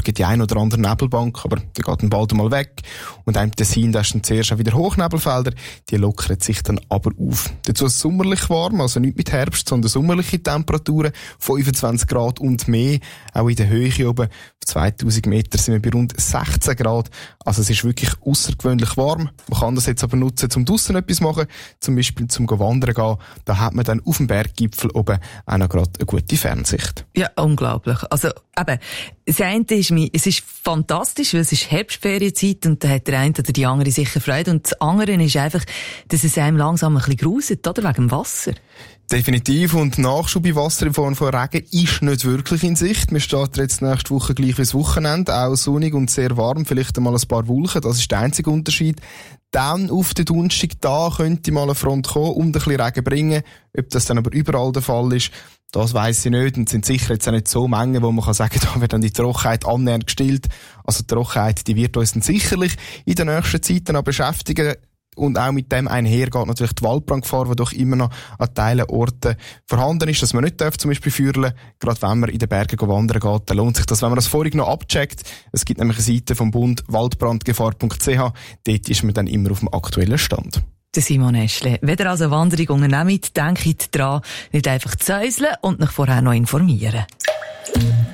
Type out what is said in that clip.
Morgen die ein oder andere Nebelbank, aber die geht dann bald mal weg. Und im Tessin, da ist dann zuerst auch wieder Hochnebelfelder, die lockern sich dann aber auf. Dazu ist es sommerlich warm, also nicht mit Herbst, sondern sommerliche Temperaturen, 25 Grad und mehr. Auch in der Höhe oben, auf 2000 Meter sind wir bei rund 16 Grad. Also es ist wirklich außergewöhnlich warm. Man kann das jetzt aber nutzen, um draussen etwas zu machen, zum Beispiel zum Wandern gehen. Da hat man dann auf dem Berggipfel oben auch noch gerade eine gute Fernsicht. Ja, unglaublich. Also, eben, das eine ist, es ist fantastisch, weil es ist Herbstferienzeit und da hat der eine oder die andere sicher Freude. Und das andere ist einfach, dass es einem langsam ein bisschen gruselt, oder? Wegen dem Wasser. Definitiv. Und Nachschub bei Wasser in Form von Regen ist nicht wirklich in Sicht. Wir starten jetzt nächste Woche gleich wie das Wochenende. Auch sonnig und sehr warm. Vielleicht einmal ein paar Wolken. Das ist der einzige Unterschied. Dann auf den Donnerstag, da könnte mal eine Front kommen und ein bisschen Regen bringen. Ob das dann aber überall der Fall ist, das weiss ich nicht. Und sind sicher jetzt auch nicht so Mengen, wo man kann sagen, da wird dann die Trockenheit annähernd gestillt. Also die Trockenheit, die wird uns dann sicherlich in den nächsten Zeiten auch beschäftigen. Und auch mit dem einher geht natürlich die Waldbrandgefahr, die doch immer noch an Teilen Orten vorhanden ist, dass man nicht darf, zum Beispiel feuern. Gerade wenn man in den Bergen wandern geht, dann lohnt sich das, wenn man das vorhin noch abcheckt. Es gibt nämlich eine Seite vom Bund, waldbrandgefahr.ch. Dort ist man dann immer auf dem aktuellen Stand. Der Simon Eschle. Wenn ihr also eine Wanderung unternehmt, denkt dran, nicht einfach zu säuseln und euch vorher noch informieren.